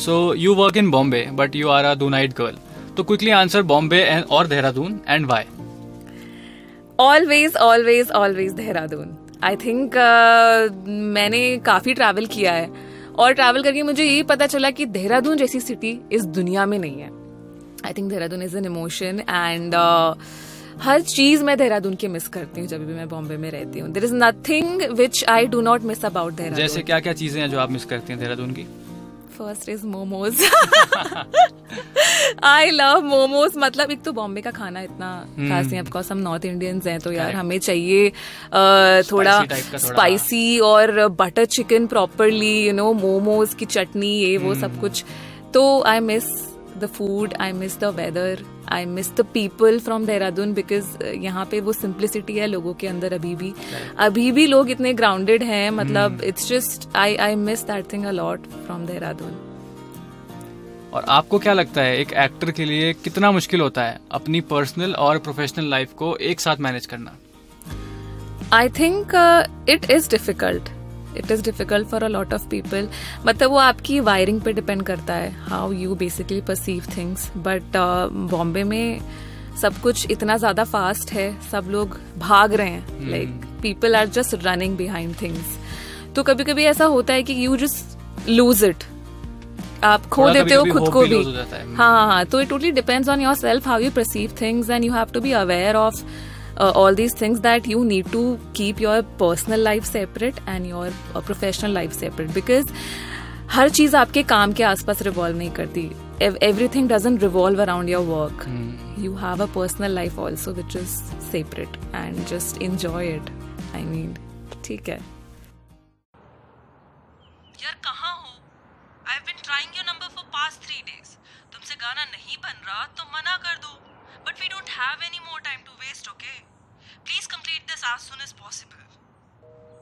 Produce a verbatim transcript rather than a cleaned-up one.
So you work in Bombay, but you are a Dunite girl. So quickly answer Bombay and or Dehradun and why? Always, always, always Dehradun. I think uh, मैंने काफ़ी travel किया है और travel करके मुझे यही पता चला कि देहरादून जैसी सिटी इस दुनिया में नहीं है. I think Dehradun is an emotion and हर चीज़ मैं देहरादून की मिस करती हूँ जब भी मैं बॉम्बे में रहती हूँ. There is nothing which I do not miss about Dehradun. जैसे क्या क्या चीज़ें हैं जो आप मिस करती हैं देहरादून की? First is momos. I love momos. मतलब एक तो बॉम्बे का खाना इतना खास नहीं, ऑफकोर्स हम नॉर्थ इंडियंस हैं तो यार हमें चाहिए uh, थोड़ा स्पाइसी और butter chicken properly, you know, momos की चटनी, ये वो सब कुछ. तो I miss the food, I miss the weather, I miss the people from Dehradun because यहाँ पे वो सिंप्लिसिटी है लोगों के अंदर अभी भी. अभी भी लोग इतने ग्राउंडेड हैं. मतलब it's just I I miss that thing a lot from Dehradun. और आपको क्या लगता है एक एक्टर के लिए कितना मुश्किल होता है अपनी पर्सनल और प्रोफेशनल लाइफ को एक साथ मैनेज करना? I think it is difficult. It is difficult for a lot of people. मतलब वो आपकी वायरिंग पे डिपेंड करता है, how you basically perceive things. But Bombay में सब कुछ इतना ज्यादा फास्ट है, सब लोग भाग रहे हैं. Like people are just running behind things. तो कभी कभी ऐसा होता है कि यू जस्ट लूज इट. आप खो देते हो खुद को भी. हाँ हाँ हाँ. तो it totally depends on your self how you perceive things and you have to be aware of Uh, all these things that you need to keep your personal life separate and your uh, professional life separate because हर चीज आपके काम के आसपास revolve नहीं करती. Everything doesn't revolve around your work. Hmm. You have a personal life also which is separate and just enjoy it. I mean, ठीक है. यार कहाँ हो? I've been trying your number for past three days. तुमसे गाना नहीं बन रहा तो मना कर दो. But we don't have any more time to waste, okay? Please complete this as soon as possible.